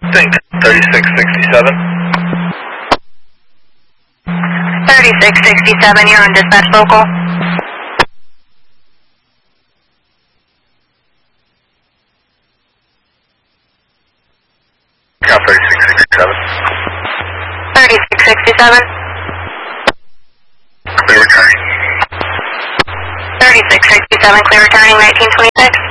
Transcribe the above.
Think 3667. 3667, you're on dispatch local. Count 3667. 3667. Clear returning. 3667, clear returning 1926.